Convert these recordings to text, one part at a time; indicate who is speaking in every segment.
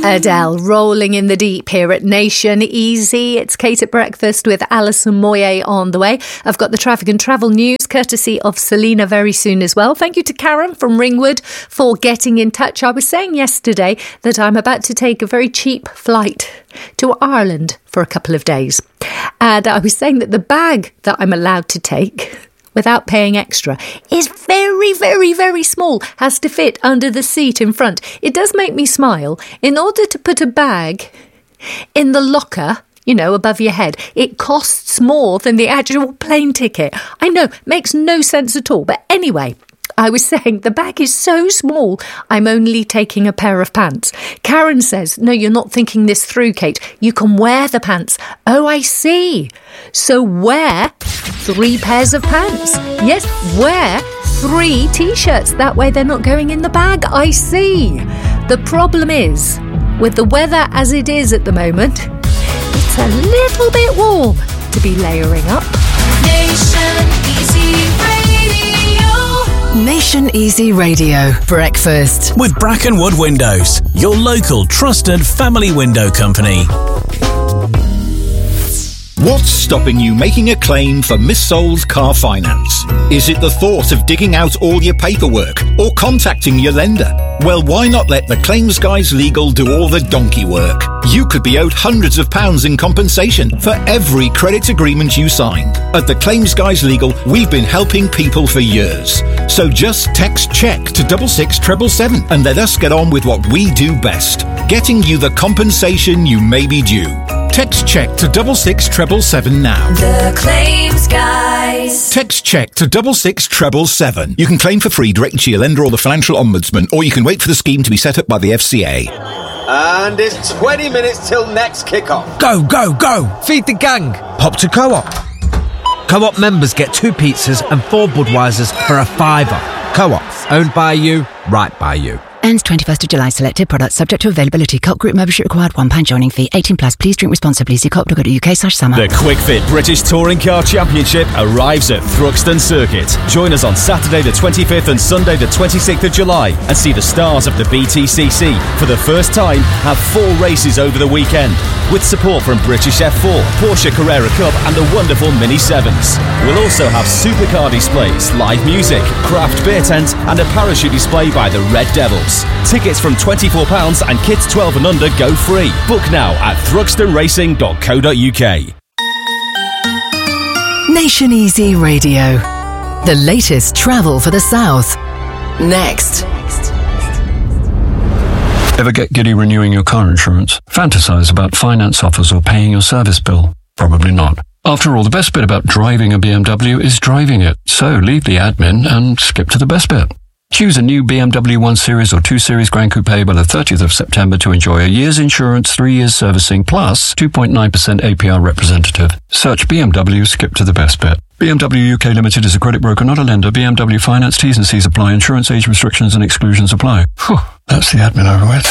Speaker 1: Adele rolling in the deep here at Nation Easy. It's Kate at Breakfast with Alison Moyet on the way. I've got the traffic and travel news courtesy of Selena very soon as well. Thank you to Karen from Ringwood for getting in touch. I was saying yesterday that I'm about to take a very cheap flight to Ireland for a couple of days. And I was saying that the bag that I'm allowed to take without paying extra is very, very, very small, has to fit under the seat in front. It does make me smile. In order to put a bag in the locker, you know, above your head, it costs more than the actual plane ticket. I know, makes no sense at all. But anyway, I was saying the bag is so small, I'm only taking a pair of pants. Karen says, no, you're not thinking this through, Kate. You can wear the pants. Oh, I see. So wear 3 pairs of pants. Yes, wear 3 T-shirts. That way they're not going in the bag. I see. The problem is, with the weather as it is at the moment, it's a little bit warm to be layering up.
Speaker 2: Nation Easy Radio.
Speaker 3: Nation Easy Radio Breakfast
Speaker 4: with Brackenwood Windows, your local trusted family window company.
Speaker 5: What's stopping you making a claim for Miss Soul's car finance? Is it the thought of digging out all your paperwork or contacting your lender? Well, why not let the Claims Guys Legal do all the donkey work? You could be owed hundreds of pounds in compensation for every credit agreement you signed. At the Claims Guys Legal, we've been helping people for years. So just text CHECK to 66777 and let us get on with what we do best, getting you the compensation you may be due. Text CHECK to 66777 now.
Speaker 2: The Claims Guys.
Speaker 5: Text CHECK to 66777. You can claim for free directly to your lender or the Financial Ombudsman, or you can wait for the scheme to be set up by the FCA.
Speaker 6: And it's 20 minutes till next kick-off.
Speaker 7: Go, go, go! Feed the gang! Pop to Co-op. Co-op members get 2 pizzas and 4 Budweisers for a £5. Co-op. Owned by you, right by you.
Speaker 8: Ends 21st of July. Selected products subject to availability. Co-op group membership required. £1 joining fee. 18 plus. Please drink responsibly. See co-op.co.uk/summer.
Speaker 9: The Quick Fit British Touring Car Championship arrives at Thruxton Circuit. Join us on Saturday the 25th and Sunday the 26th of July and see the stars of the BTCC. For the first time, have 4 races over the weekend with support from British F4, Porsche Carrera Cup and the wonderful Mini 7s. We'll also have supercar displays, live music, craft beer tent and a parachute display by the Red Devils. Tickets from £24 and kids 12 and under go free. Book now at thruxtonracing.co.uk.
Speaker 3: Nation Easy Radio. The latest travel for the South. Next.
Speaker 10: Ever get giddy renewing your car insurance? Fantasize about finance offers or paying your service bill? Probably not. After all, the best bit about driving a BMW is driving it. So leave the admin and skip to the best bit. Choose a new BMW 1 Series or 2 Series Grand Coupe by the 30th of September to enjoy a year's insurance, 3 years servicing, plus 2.9% APR representative. Search BMW, skip to the best bit. BMW UK Limited is a credit broker, not a lender. BMW Finance, T's and C's apply. Insurance age restrictions and exclusions apply. Whew, that's the admin over with.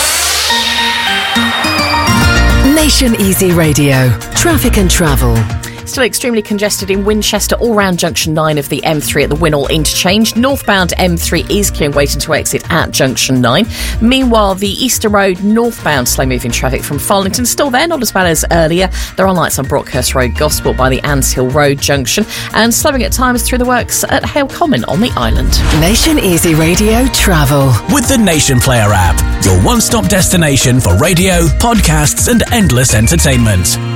Speaker 3: Nation Easy Radio. Traffic and travel.
Speaker 11: Still extremely congested in Winchester, all round junction 9 of the M3 at the Winnall interchange. Northbound M3 is clear and waiting to exit at junction 9. Meanwhile, the Easter Road northbound slow-moving traffic from Farlington still there, not as bad as earlier. There are lights on Brockhurst Road, Gosport by the Anshill Road junction, and slowing at times through the works at Hale Common on the island.
Speaker 3: Nation Easy Radio Travel.
Speaker 4: With the Nation Player app, your one-stop destination for radio, podcasts and endless entertainment.